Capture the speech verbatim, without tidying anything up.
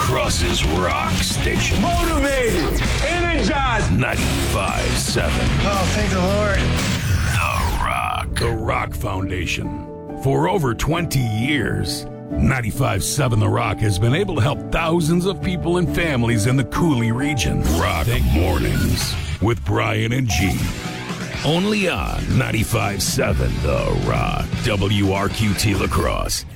Lacrosse's rock station. Motivated, energized. ninety-five seven. Oh, thank the Lord. The Rock. The Rock Foundation. For over twenty years, ninety-five seven The Rock has been able to help thousands of people and families in the Cooley region. Rock Mornings with Brian and G. Only on ninety-five seven The Rock. W R Q T La Crosse.